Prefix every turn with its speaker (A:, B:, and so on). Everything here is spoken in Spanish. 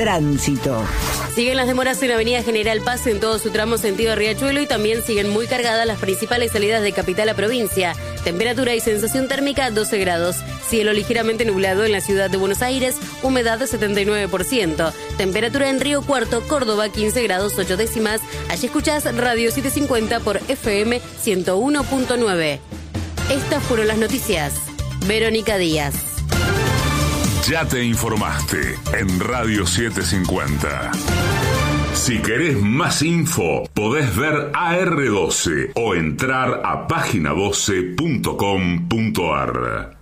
A: Tránsito.
B: Siguen las demoras en Avenida General Paz en todo su tramo sentido Riachuelo y también siguen muy cargadas las principales salidas de capital a provincia. Temperatura y sensación térmica 12 grados. Cielo ligeramente nublado en la ciudad de Buenos Aires, humedad de 79%. Temperatura en Río Cuarto, Córdoba 15 grados 8 décimas. Allí escuchás Radio 750 por FM 101.9. Estas fueron las noticias. Verónica Díaz.
C: Ya te informaste en Radio 750. Si querés más info, podés ver AR12 o entrar a página12.com.ar.